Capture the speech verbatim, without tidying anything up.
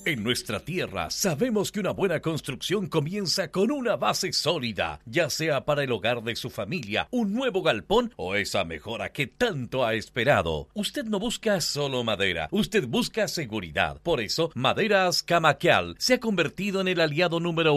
En nuestra tierra sabemos que una buena construcción comienza con una base sólida, ya sea para el hogar de su familia, un nuevo galpón o esa mejora que tanto ha esperado. Usted no busca solo madera, usted busca seguridad. Por eso, Maderas Camaquial se ha convertido en el aliado número